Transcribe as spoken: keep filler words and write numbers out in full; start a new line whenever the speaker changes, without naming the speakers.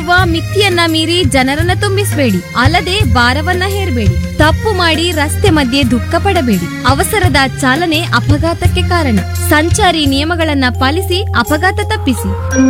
ಹೇಳುವ ಮಿತಿಯನ್ನ ಮೀರಿ ಜನರನ್ನ ತುಂಬಿಸಬೇಡಿ. ಅಲ್ಲದೆ ಭಾರವನ್ನ ಹೇರಬೇಡಿ. ತಪ್ಪು ಮಾಡಿ ರಸ್ತೆ ಮಧ್ಯೆ ದುಃಖ ಪಡಬೇಡಿ. ಅವಸರದ ಚಾಲನೆ ಅಪಘಾತಕ್ಕೆ ಕಾರಣ. ಸಂಚಾರಿ ನಿಯಮಗಳನ್ನ ಪಾಲಿಸಿ ಅಪಘಾತ ತಪ್ಪಿಸಿ.